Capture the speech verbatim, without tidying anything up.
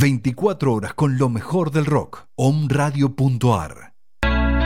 veinticuatro horas con lo mejor del rock. Om Radio punto ar